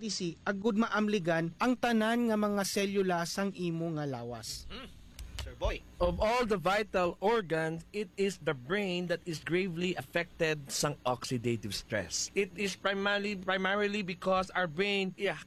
Mighty C agud maamligan ang tanan nga mga selula sang imo nga lawas. Sir Boy. Of all the vital organs, it is the brain that is gravely affected sang oxidative stress. It is primarily because our brain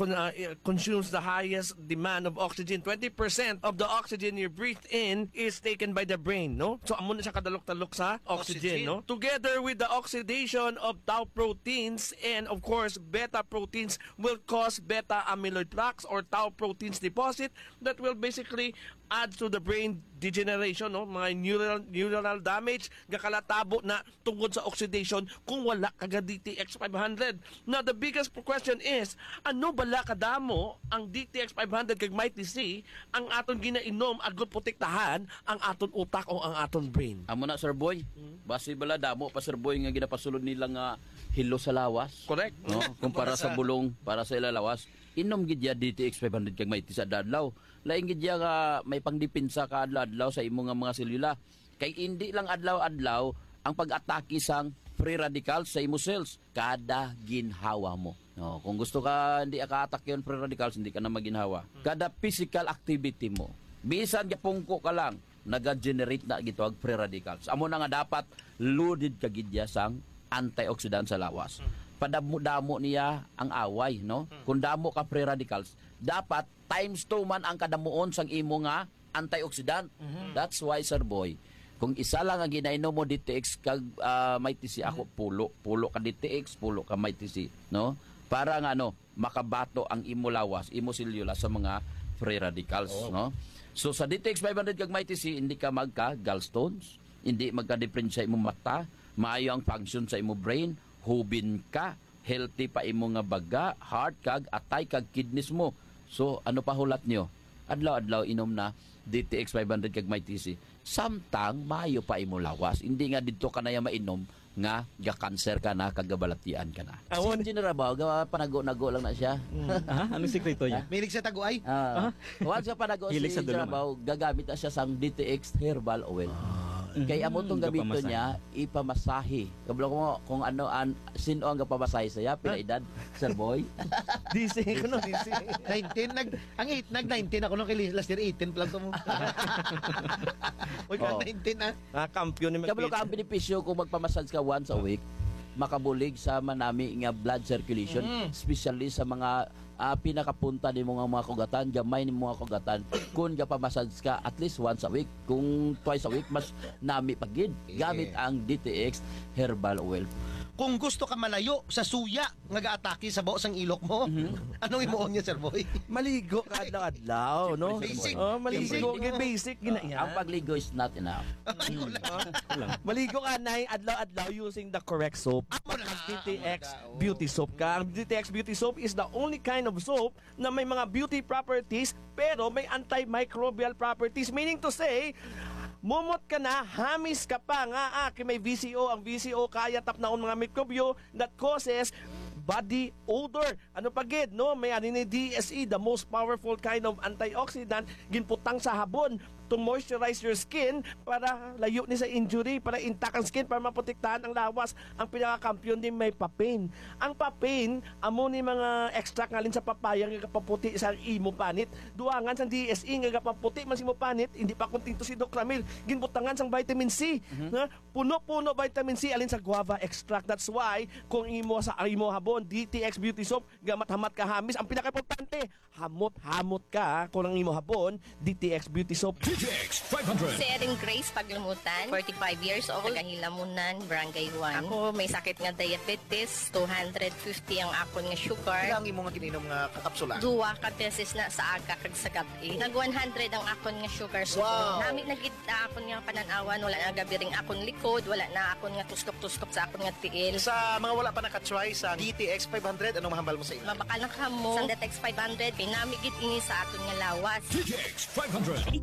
consumes the highest demand of oxygen. 20% of the oxygen you breathe in is taken by the brain, no? So amo na siya kadalok-talok sa oxygen, no? Together with the oxidation of tau proteins and of course beta proteins will cause beta amyloid plaques or tau proteins deposit that will basically add to the brain degeneration, no? Mga neuronal damage gakalatabo na tungod sa oxidation kung wala kaga DTX 500. Now the biggest question is, ano bala kadamo ang DTX 500 kag Mighty C ang aton ginainom agud protektahan ang aton utak o ang aton brain? Amo na Sir Boy. Basi bala damo pa Sir Boy nga ginapasulod nila nga hilo sa lawas. Correct. No? Kumpara sa bulong para sa ilalawas. Inom gid ya DTX 500 kag Mighty sa adlaw. Laing gid ya nga may pangdipinsa ka adlaw sa imo nga mga selula. Kay hindi lang adlaw-adlaw ang pag-atake sang free radicals sa imo cells kada ginhawa mo. No, kung gusto ka hindi ka-attack yon free radicals, hindi ka na maginhawa. Kada physical activity mo, bisan gapungko ka lang, naga-generate na gitawag free radicals. Amo na nga dapat loaded ka gid ya sang antioxidant sa lawas. Padamo-damo niya ang away, no? Kung damo ka free radicals, dapat times 2 man ang kadamuon sang imo nga antioxidant. That's why Sir Boy, kung isa lang ang ginainom mo DTX kag Mighty C, ako pulo ka DTX, pulo ka Mighty C, no? Para nga makabato ang imo lawas, imo selula sa mga free radicals, no? So sa DTX 500 kag Mighty C, hindi ka magka gallstones, hindi magka-difference sa imo mata, maayo ang function sa imo brain, hubin ka, healthy pa imo nga baga, heart kag atay kag kidneys mo. So ano pa hulat nyo? Adlaw-adlaw inom na DTX 500 kag Mighty C. Samtang maayo pa imo lawas. Hindi nga dito ka na ya mainom nga ga-cancer ka na, kagabalatian ka na. Si General Bao, panago-nago lang na siya. Anong sikreto niya? Milig sa taguay? Once ka panago si General Bao, gagamit na siya sang DTX herbal oil. Kaya amo tong gamito niya, ipamasahe. Kablo ko kung sino ang gapamasahe saya, pila edad, Sir Boy? DC ko no, DC. 19, nag-19 ako nung kay last year, 18 lang ko mo. Huwag ka 19 Kampiyon ni Kablo ka ang benepisyo kung magpamassage ka once a week, makabulig sa manami nga blood circulation, especially sa mga pinakapunta ni mga kugatan, gamay ni mga kugatan. Kung gapamassage ka at least once a week, kung twice a week, mas nami pagid. Gamit ang DTX herbal oil. Kung gusto ka malayo sa suya nga gaatake sa buos ang ilok mo, anong imuon niya, Sir Boy? Maligo ka adlaw-adlaw, no? Basic. Maligo. Basic. Ang pagligo is not enough. Maligo ka na adlaw-adlaw using the correct soap. DTX Beauty Soap ka. Ang DTX Beauty Soap is the only kind of soap na may mga beauty properties pero may antimicrobial properties. Meaning to say, mumot ka na, hamis ka pa nga may VCO. Ang VCO kaya tapnaon mga mikrobyo that causes body odor. Ano pagid, no? May ni DSE, the most powerful kind of antioxidant, ginputang sa habon to moisturize your skin para layo ni sa injury, para intact ang skin, para maprotektahan ang lawas. Ang pinakakampiyon din may papain. Ang papain, amo ni mga extract ngalin sa papaya nga kapaputi sa imo panit. Duangan sa DSE nga kapaputi man si mo panit, hindi pa kunting to si Doc Ramil. Ginbutangan sang vitamin C. Puno-puno vitamin C alin sa guava extract. That's why kung imo sa imo habon DTX Beauty Soap, gamat-hamat ka hamis. Ang pinaka-importante, hamot-hamot ka kung ang imo habon DTX Beauty Soap. DTX 500. Si Erin Grace Paglimutan, 45 years old, Tagahilamunan, Barangay 1. Ako may sakit nga diabetes, 250 ang akon nga sugar. Ilang imo nga kininom nga kapsula? Duwa ka beses na sa aga kag sa gabi. Nag 100 ang akon nga sugar. So, nami nagita akon nga pananawan, wala na gabi ring akon likod, wala na akon nga tuskop-tuskop sa akon nga tiil. Sa mga wala pa nakatry sa DTX 500, anong mahambal mo sa ila? Mabakal na ka mo. Sa DTX 500, pinamigit ini sa aton nga lawas. DTX 500. Ikaw bala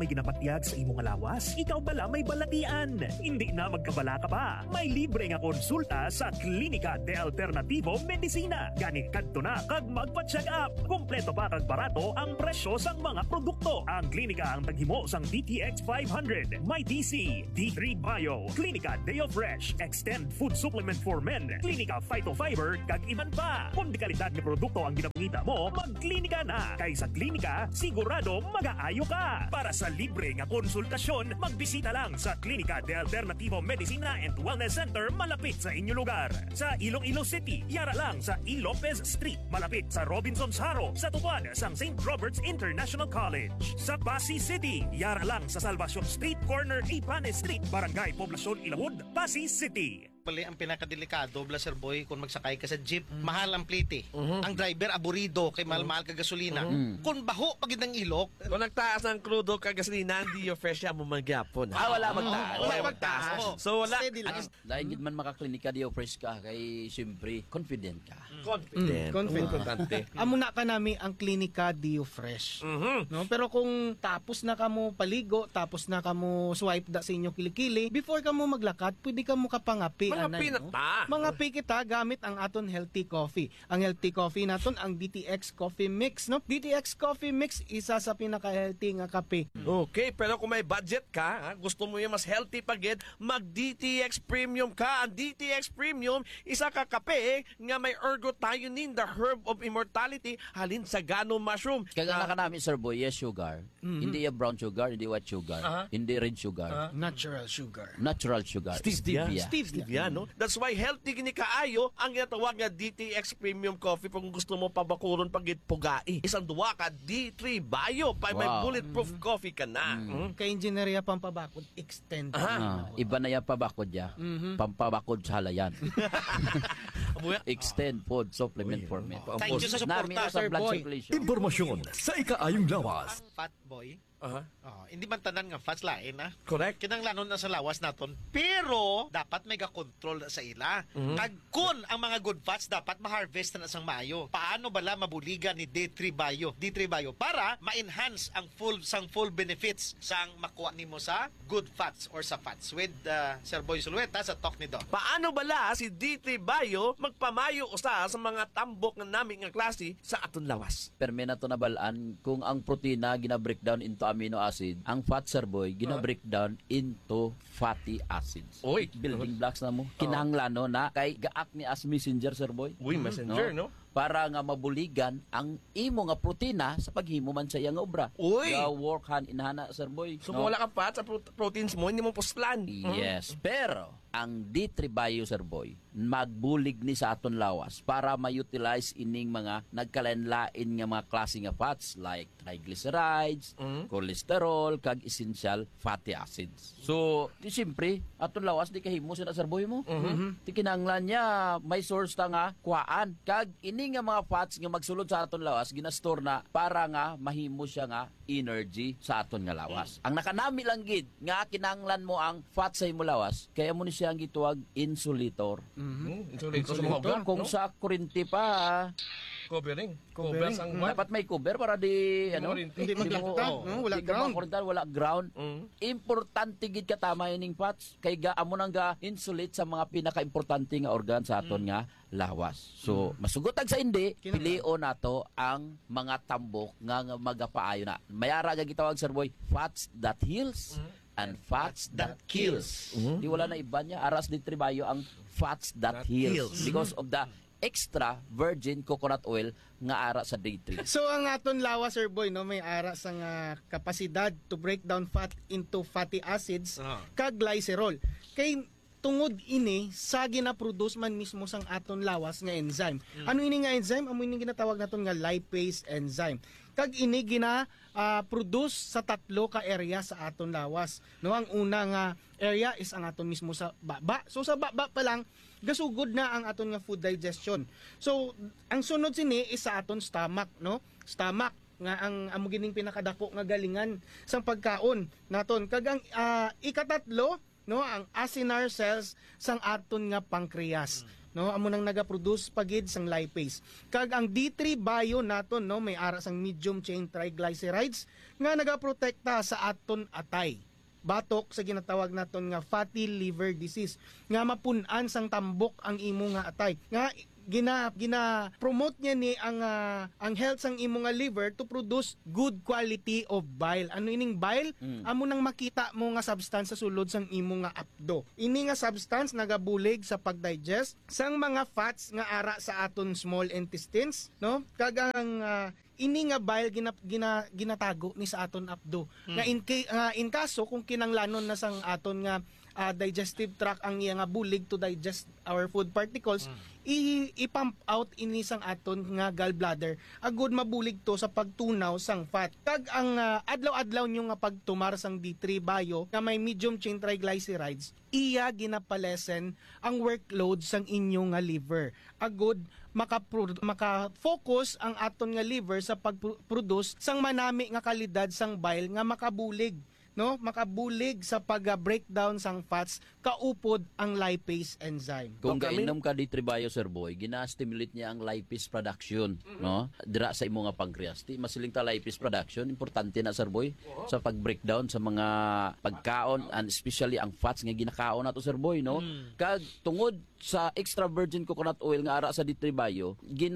may ginapatyag sa imong lawas? Ikaw bala may balatian? Hindi na magkabala ka pa. May libre nga konsulta sa Klinika de Alternativo Medicina. Gani kadto na kag magpa-check up. Kompleto pa kag barato ang presyo sang mga produkto. Ang klinika ang taghimo sang DTX 500, My DC, D3 Bio, Klinika Deo Fresh, Extend Food Supplement for Men, Klinika Phytofiber kag iban pa. Kung di kalidad nga produkto ang ginamita mo, magklinika na. Kay sa klinika, sigurado mag-aayo ka. Para sa libre nga konsultasyon, magbisita lang sa Klinika de Alternativo Medicina and Wellness Center malapit sa inyong lugar. Sa Iloilo City, yara lang sa E. Lopez Street, malapit sa Robinson's Haro, sa tuwan sang St. Robert's International College. Sa Pasig City, yara lang sa Salvacion Street, corner Ipanes Street, Barangay Poblacion Ilawod, Pasig City. Pali ang pinakadelikado, Blaser Boy, kung magsakay ka sa jeep, mahal ang plite. Ang driver aburido kay mahal-mahal ka gasolina. Kung baho pagid ng ilok, Kung nagtaas ng crudo kag gasolina, hindi yung fresh mo magyapon. Wala magtaas. wala magtaas. So wala. Steady lang. Dahil gid man makaklinika di fresh ka kay siyempre confident ka. Confident. Importante. Amo na ka nami ang klinika Dio Fresh. No? Pero kung tapos na ka mo paligo, tapos na ka mo swipe da sa inyo kilikili, before ka mo maglakad, pwede ka mo kapangapi. Mga anay, pinata. Mga kita gamit ang aton healthy coffee. Ang healthy coffee naton ang DTX Coffee Mix, no? DTX Coffee Mix isa sa pinaka-healthy nga kape. Okay, pero kung may budget ka, gusto mo yung mas healthy pagid, mag-DTX Premium ka. Ang DTX Premium, isa ka kape nga may ergothioneine, the herb of immortality, halin sa gano mushroom. Kaya na kanami Sir Boy, yes sugar. Hindi yung brown sugar, hindi white sugar, hindi red sugar. Natural sugar. Natural sugar. Stevia. Stevia. No? That's why healthy gini kaayo ang ginatawag nga DTX Premium Coffee kung gusto mo pabakuron pagit pugai. Isang duwa ka D3 Bio pa may Wow. bulletproof coffee ka na. Kay engineerya pampabakod, extend. Iba na yan pabakod ya. Pampabakod sa halayan. Extend food supplement for men. thank you sa Nami suporta. sa blood Boy. circulation. Impormasyon sa ikaayong lawas. Fat boy. Aha. Hindi man tanan nga fats lain na. Correct. Kinanglanon na sa lawas naton. Pero dapat may ga-control na sa ila. Kag kun ang mga good fats dapat ma-harvest na sang maayo. Paano bala mabuligan ni D3 Bio? D3 Bio para ma-enhance ang full benefits sang makuha nimo sa good fats or sa fats with Sir Boy Sulueta sa talk ni Doc. Paano bala si D3 Bio magpamayo usa sa mga tambok nga namin nga klase sa aton lawas? Perme na to nabalaan kung ang protina gina-breakdown into amino acid, ang fat Sir Boy gina-breakdown into fatty acids. Oy. Building blocks na mo. Kinahanglan no na kay gaak ni as messenger Sir Boy. Uy, messenger, no? Para nga mabuligan ang imo nga protina sa paghimo man sa iyang obra. Uy. Ga work hand in hand Sir Boy. So kung wala kang fat sa proteins mo, hindi mo puslan. Yes, pero ang D3 Bio Sir Boy magbulig ni sa aton lawas para ma-utilize ining mga nagkalain-lain nga mga klase nga fats like triglycerides, cholesterol, kag essential fatty acids. So, di siyempre, aton lawas di kahimo sila Sir Boy mo. Di kinahanglan niya may source ta nga kuhaan. Kag ini nga mga fats nga magsulod sa aton lawas ginastore na para nga mahimo siya nga energy sa aton nga lawas. Ang nakanami lang gid nga kinahanglan mo ang fat sa imo lawas kaya mo ni siya ang gituwag insulator. Insulator sa mga obra, Kung no? sa kurinti pa, Covering. Cover sang dapat may cover para di ano, Hindi maglakta, no? Wala di ka ground. makurintan, wala ground. Importante gid katama ining fats kay ga amo nang ga insulate sa mga pinaka-importante nga organ sa aton nga lawas. So, masugotag sa hindi, pilion nato ang mga tambok nga magapaayo na. Mayara nga gitawag Sir Boy, fats that heals and fats that kills. Di wala na iba niya. Aras di tribayo ang fats that heals. Because of the extra virgin coconut oil nga ara sa day 3. So ang aton lawas Sir Boy no may ara sa nga kapasidad to break down fat into fatty acids kag glycerol. Kay tungod ini sa gina-produce man mismo sang aton lawas nga enzyme. Ano ini nga enzyme? Amo ini ginatawag naton nga lipase enzyme. Kag ini produce sa tatlo ka area sa aton lawas. No, ang una nga area is ang aton mismo sa baba. So sa baba pa lang gasugod na ang aton nga food digestion. So ang sunod sini is sa aton stomach, no? Stomach nga ang amo gining pinakadako nga galingan sang pagkaon naton. Kag ang ikatatlo, no, ang acinar cells sang aton nga pancreas. no, amo nang nagaproduce pagid sang lipase. Kag ang D3 bio naton, no, may ara sang medium chain triglycerides nga nagaprotekta sa aton atay. Batok sa ginatawag naton nga fatty liver disease nga mapun-an sang tambok ang imo nga atay. Nga gina promote niya ni ang health sang imo nga liver to produce good quality of bile. Ano ining bile? Amo nang makita mo nga substance sa sulod sang imo nga apdo. Ini nga substance nagabulig sa pagdigest sang mga fats nga ara sa aton small intestines, no? Kag ang ini nga bile ginatago ni sa aton apdo. Nga in kaso kung kinanglanon na sang aton nga digestive tract ang iya nga bulig to digest our food particles, i-pump out ini sang aton nga gallbladder agud mabulig to sa pagtunaw sang fat. Kag ang adlaw-adlaw nyo nga pagtumar sang D3 bio nga may medium chain triglycerides, iya ginapalesen ang workload sang inyo nga liver. Agud maka-focus ang aton nga liver sa pag-produce sang manami nga kalidad sang bile nga makabulig, no, makabulig sa pag-breakdown sang fats kaupod ang lipase enzyme. Kung kainom ka D3 bio, Sir Boy, gina-stimulate niya ang lipase production, no? Dira sa imo nga pancreas. Ti masiling ta lipase production, importante na, Sir Boy, sa pag-breakdown sa mga pagkaon, and especially ang fats nga ginakaon nato, Sir Boy, no? Kag tungod sa extra virgin coconut oil nga ara sa D3 bio,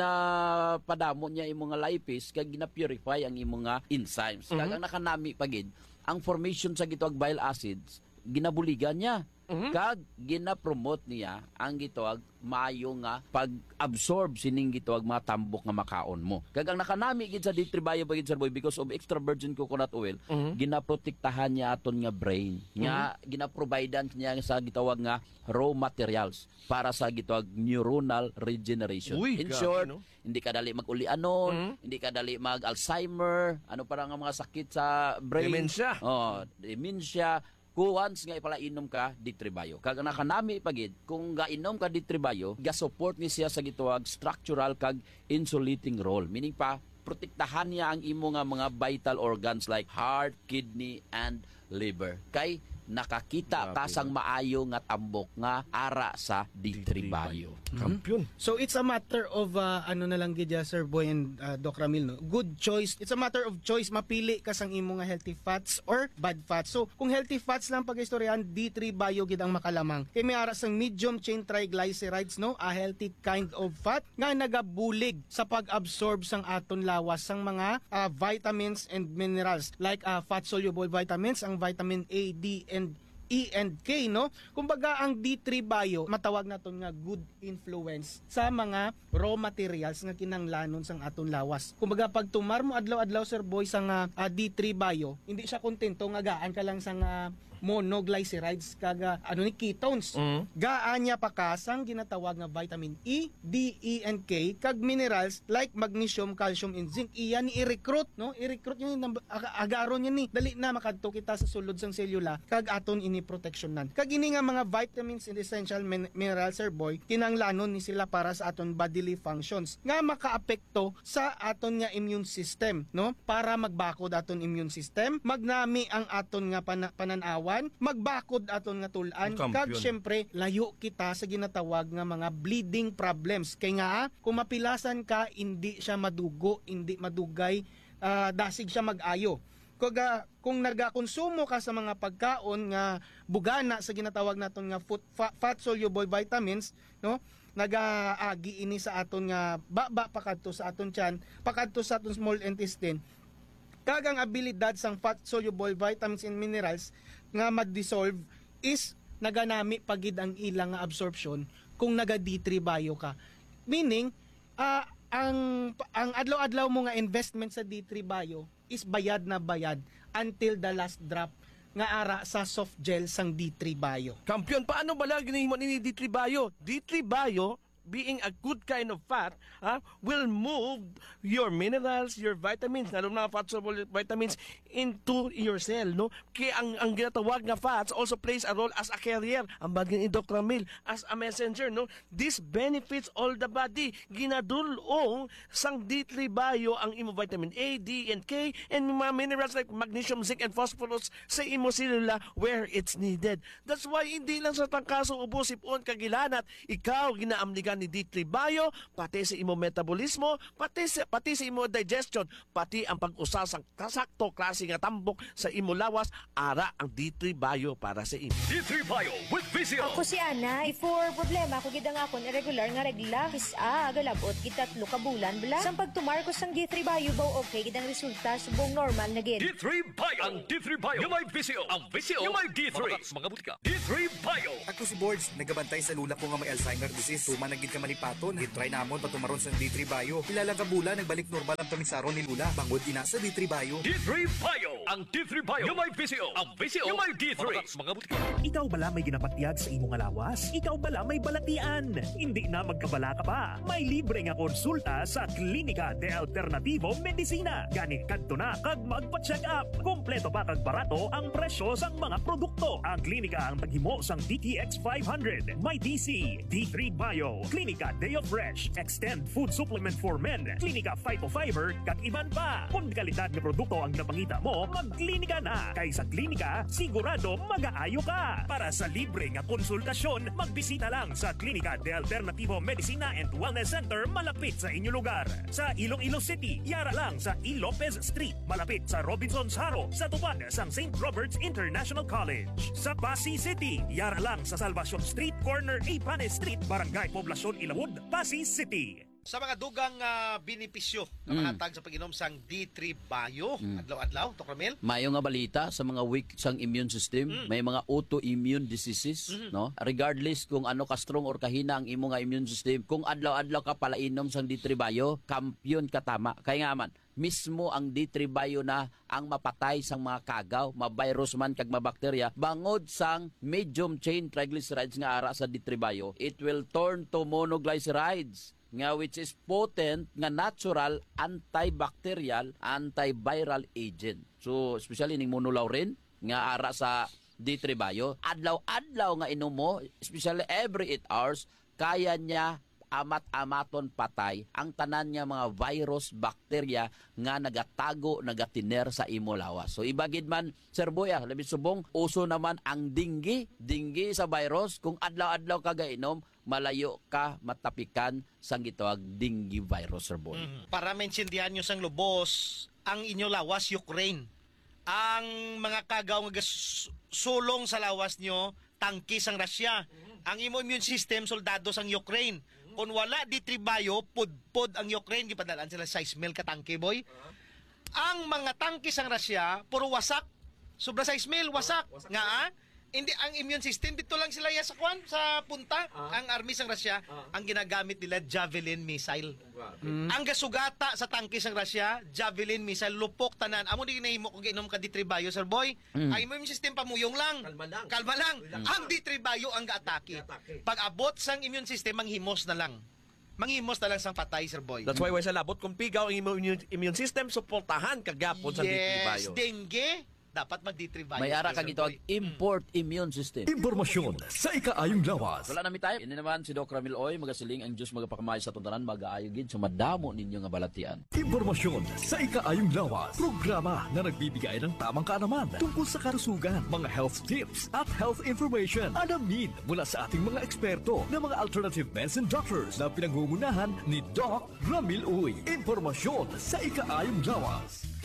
ginapadamo niya imo nga lipase kag gina-purify ang imo nga enzymes. Kag ang nakanami pagid ang formation sa gitawag bile acids, ginabuligan niya. Kag gina-promote niya ang gitawag maayo nga pag-absorb sining gitawag mga tambok nga makaon mo. Kag ang nakanami gid sa D3 bio pagid, Sir Boy, because of extra virgin coconut oil, ginaprotektahan niya aton nga brain. Nga ginaprovidean niya sa gitawag nga raw materials para sa gitawag neuronal regeneration. Uy, in grabe, short, no? hindi ka dali mag-ulianon, hindi ka dali mag-Alzheimer, ano para nga mga sakit sa brain. Dementia. Oh, dementia. Kung once nga ipalainom ka D3 bio. Kag nakanami pagid, kung gainom ka D3 bio, ga-support ni siya sa gitawag structural kag insulating role. Meaning pa, protektahan niya ang imo nga mga vital organs like heart, kidney, and liver. Kay nakakita ka sang maayo nga tambok nga ara sa D3 bio. Kampiyon. So it's a matter of ano na lang gid, Sir Boy and Doc Ramil, no? Good choice. It's a matter of choice, mapili ka sang imo nga healthy fats or bad fats. So kung healthy fats lang pag-istoryahan, D3 bio gid ang makalamang. Kay may ara sang medium chain triglycerides, no, a healthy kind of fat nga nagabulig sa pag-absorb sang aton lawas sang mga vitamins and minerals like fat soluble vitamins, ang vitamin A, D, and E and K, no? Kumbaga ang D3 bio matawag naton nga good influence sa mga raw materials nga kinanglanon sang aton lawas. Kumbaga pag tumar mo adlaw-adlaw, Sir Boy, sang D3 bio, hindi siya kontento nga gaan ka lang sang monoglycerides kaga ano ni ketones. Gaan niya pa kasang ginatawag nga vitamin E, D, E, and K kag minerals like magnesium, calcium, and zinc. Iyan ni i-recruit, no? I-recruit niya agaron niya ni dali na makadto kita sa sulod sang selula kag aton ini proteksyonan. Kag ini nga mga vitamins and essential minerals, Sir Boy, kinanglanon ni sila para sa aton bodily functions nga makaapekto sa aton nga immune system, no? Para magbakod aton immune system, magnami ang aton nga pananawan, magbakod aton nga tulan, kag syempre layo kita sa ginatawag nga mga bleeding problems. Kay nga kung mapilasan ka, hindi siya madugo, hindi madugay, dasig siya mag-ayo. Kung nagakonsumo ka sa mga pagkaon nga bugana sa ginatawag naton nga fat soluble vitamins, no, nagaagi ini sa aton nga baba pakadto sa aton tiyan, pakadto sa aton small intestine. Kag ang abilidad sang fat soluble vitamins and minerals nga mag-dissolve is naganami pagid ang ilang nga absorption kung naga D3 bio ka. Meaning, ang adlaw-adlaw mo nga investment sa D3 bio is bayad na bayad until the last drop nga ara sa soft gel sang D3 bio. Kampiyon, paano bala ginahimo ni D3 bio? D3 bio being a good kind of fat, will move your minerals, your vitamins, lalo na fat-soluble vitamins, into your cell, no? Kaya ang ginatawag na fats also plays a role as a carrier, ang bagay ni Dr. Ramil, as a messenger, no? This benefits all the body. Ginadulong sang D3 Bio ang imo vitamin A, D, and K, and mga minerals like magnesium, zinc, and phosphorus sa imo selula where it's needed. That's why hindi lang sa tangkaso ubo sipon kagilanat, ikaw ginaamnigan ni D3 Bio, pati sa imo metabolismo, pati sa imo digestion, pati ang pag-usa sang kasakto klase nga tambok sa imo lawas, ara ang D3 Bio para sa imo. D3 Bio with Visio. Ako si Ana, for problema ko gid ang akon irregular nga regla, kisa agalabot kita 3 ka bulan bala. Sang pagtumar ko sang D3 Bio baw okay gid ang resulta subong normal na gid. D3 Bio. Ang D3 Bio. Yung may Visio. Ang Visio. Yung may D3. Mga butika. D3 Bio. Ako si Borge, nagabantay sa lula ko nga may Alzheimer disease. Tuma nagid ka malipaton, gitry namon patumaron sa D3 Bio. Pilalang kabula nagbalik normal ang kamisaron ni lula. Bangod ina sa D3 Bio. D3 Bio. Ang D3 Bio. Yung may Visio. Ang Visio. Yung may D3. Mga butika. Ikaw bala may ginapatyag sa imong alawas? Ikaw bala may balatian? Hindi na magkabala ka pa. May libre nga konsulta sa Klinika de Alternativo Medicina. Gani kadto na kag magpa-check up. Kompleto pa kag barato ang presyo sang mga produkto. Ang klinika ang paghimo sang DTX 500, My DC, D3 Bio, Klinika Deo Fresh, Extend Food Supplement for Men, Klinika Phytofiber, kag iban pa. Kung kalidad nga produkto ang napangita mo, magklinika na. Kay sa klinika, sigurado mag-aayo ka. Para sa libre nga konsultasyon, magbisita lang sa Klinika de Alternativo Medicina and Wellness Center malapit sa inyong lugar. Sa Iloilo City, yara lang sa E. Lopez Street, malapit sa Robinson's Haro, sa tupad sang St. Robert's International College. Sa Pasig City, yara lang sa Salvacion Street, corner Ipane Street, Barangay Poblacion Ilawod, Pasig City. Sa mga dugang benepisyo na mahatag sa pag-inom sang D3 Bio, adlaw-adlaw, Dr. Ramil? Mayo nga balita sa mga weak sang immune system, may mga autoimmune diseases, no? Regardless kung ano ka strong or kahina ang imo nga immune system, kung adlaw-adlaw ka palainom sang D3 Bio, kampiyon ka tama. Kaya nga man, mismo ang D3 Bio na ang mapatay sang mga kagaw, ma-virus man kag mabakterya, bangod sang medium chain triglycerides nga ara sa D3 Bio, it will turn to monoglycerides nga which is potent nga natural antibacterial, antiviral agent. So especially ning monolaurin nga ara sa D3 Bio, adlaw-adlaw nga inom mo, especially every 8 hours, kaya niya amat-amaton patay ang tanan nga mga virus, bakterya nga nagatago, nagatiner sa imo lawas. So ibagid man, Sir Boy, labi subong, uso naman ang dinggi sa virus. Kung adlaw-adlaw ka gainom, malayo ka matapikan sang gitawag dengue virus, Sir Boy. Para maintindihan nyo sang lubos, ang inyo lawas, Ukraine. Ang mga kagaw nga sulong sa lawas nyo, tangki sang Russia. Ang imo immune system, soldado sang Ukraine. Kung wala D3 Bio, pudpod ang Ukraine, gipadalaan sila 6,000 ka tangke, boy. Ang mga tangke sang Russia, puro wasak. Sobra 6,000, wasak. Nga, hindi ang immune system dito lang sila sa kwan sa punta. Ang army sang Russia, ang ginagamit nila Javelin missile. Ang gasugata sa tangke sang Russia, Javelin missile, lupok tanan. Amo di ginahimo kung ginom ka D3 Bio, Sir Boy. Ang immune system pamuyong lang. Kalma lang. Ang D3 Bio ang gaatake. Pag abot sang immune system, manghimos na lang. Manghimos na lang sang patay, Sir Boy. That's why sa labot kung pigaw ang immune system, suportahan kagapon sa D3 Bio. Yes, dengue, dapat mag-D3 Bio. May ara kang gitawag import immune system. Impormasyon sa ikaayong lawas. Wala namin tayo. Ini naman si Dr. Ramil Oy, magasiling ang Diyos magapakamay sa tuntanan, mag-aayo gid so madamo ninyo nga balatian. Impormasyon sa ikaayong lawas. Programa na nagbibigay ng tamang kaalaman tungkol sa karusugan, mga health tips at health information. Alamin mula sa ating mga eksperto na mga alternative medicine doctors na pinangungunahan ni Doc Ramil Uy. Impormasyon sa ikaayong lawas.